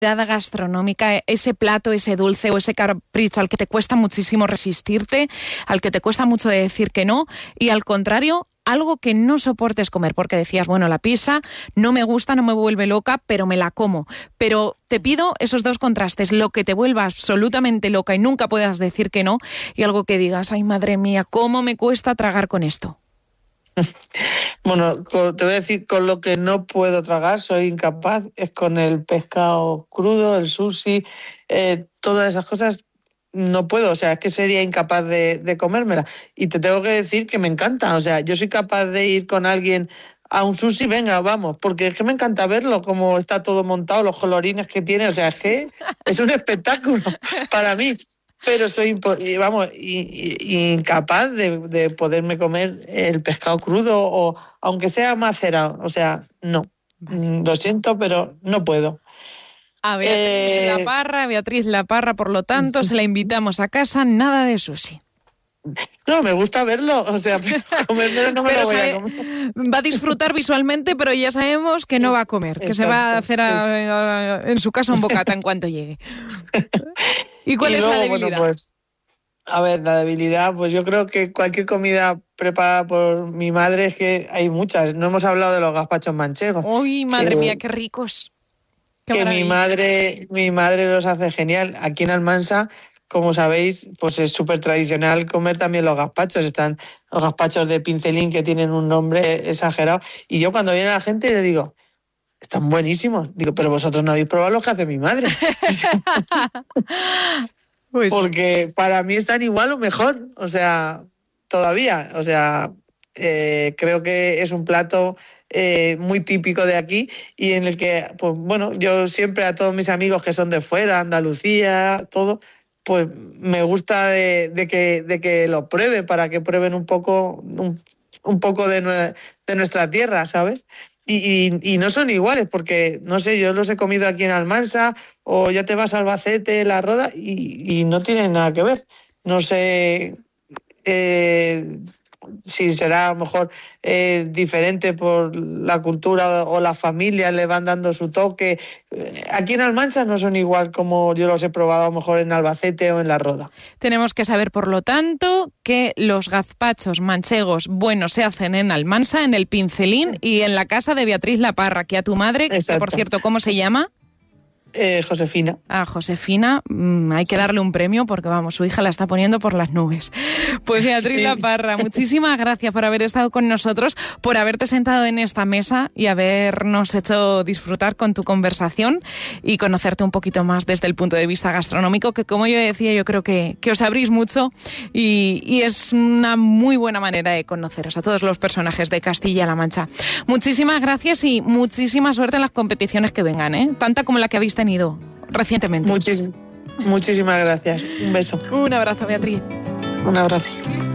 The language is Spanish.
gastronómica, ese plato, ese dulce o ese capricho al que te cuesta muchísimo resistirte, al que te cuesta mucho decir que no, y al contrario, algo que no soportes comer, porque decías, bueno, la pizza no me gusta, no me vuelve loca, pero me la como. Pero te pido esos dos contrastes, lo que te vuelva absolutamente loca y nunca puedas decir que no, y algo que digas, ay, madre mía, cómo me cuesta tragar con esto. Bueno, te voy a decir, con lo que no puedo tragar, soy incapaz, es con el pescado crudo, el sushi, todas esas cosas no puedo, o sea, es que sería incapaz de comérmela. Y te tengo que decir que me encanta, o sea, yo soy capaz de ir con alguien a un sushi, venga, vamos, porque es que me encanta verlo, cómo está todo montado, los colorines que tiene, o sea, es que es un espectáculo para mí. Pero soy incapaz de poderme comer el pescado crudo o aunque sea macerado. O sea, no. Vale. Lo siento, pero no puedo. A Beatriz La Parra, por lo tanto, se la invitamos a casa, nada de sushi. No, me gusta verlo, o sea, comérmelo no me lo voy a comer. Va a disfrutar visualmente, pero ya sabemos que no va a comer, que se va a hacer en su casa un bocata en cuanto llegue. ¿Y cuál es la debilidad? Bueno, pues, a ver, la debilidad, pues yo creo que cualquier comida preparada por mi madre, es que hay muchas. No hemos hablado de los gazpachos manchegos. ¡Uy, madre mía, qué ricos! Qué que mi madre los hace genial. Aquí en Almansa, como sabéis, pues es súper tradicional comer también los gazpachos. Están los gazpachos de Pincelín, que tienen un nombre exagerado. Y yo cuando viene la gente le digo, están buenísimos. Digo, pero vosotros no habéis probado los que hace mi madre. Pues... Porque para mí están igual o mejor. O sea, todavía. O sea, creo que es un plato muy típico de aquí y en el que, pues bueno, yo siempre a todos mis amigos que son de fuera, Andalucía, todo, pues me gusta de que lo prueben, para que prueben un poco de nuestra tierra, ¿sabes? Y no son iguales, porque, no sé, yo los he comido aquí en Almansa o ya te vas a Albacete, La Roda, y no tienen nada que ver. No sé si será a lo mejor diferente por la cultura o la familia, le van dando su toque. Aquí en Almansa no son igual como yo los he probado a lo mejor en Albacete o en La Roda. Tenemos que saber, por lo tanto, que los gazpachos manchegos buenos se hacen en Almansa, en el Pincelín y en la casa de Beatriz La Parra, que a tu madre, que por cierto, ¿cómo se llama? Josefina. A Josefina, hay que darle un premio porque, vamos, su hija la está poniendo por las nubes. Pues Beatriz La Parra, muchísimas gracias por haber estado con nosotros, por haberte sentado en esta mesa y habernos hecho disfrutar con tu conversación y conocerte un poquito más desde el punto de vista gastronómico, que como yo decía, yo creo que os abrís mucho y es una muy buena manera de conoceros a todos los personajes de Castilla-La Mancha. Muchísimas gracias y muchísima suerte en las competiciones que vengan, tanta como la que habéis tenido recientemente. Muchísimas gracias. Un beso. Un abrazo, Beatriz. Un abrazo.